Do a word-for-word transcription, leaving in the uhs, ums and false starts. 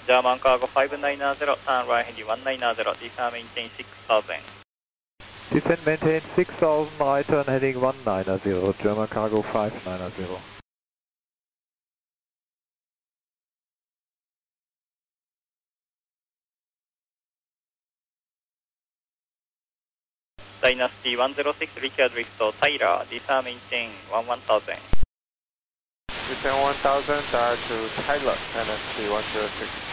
German Cargo five nine zero, turn right heading one nine zero, descend maintain six thousand. Descend maintain six thousand, right turn heading one nine zero, German Cargo five nine zero. Dynasty one zero six, required lift to Tyler, descend maintain one one thousand. Descend one thousand, direct to Tyler, Dynasty one zero six.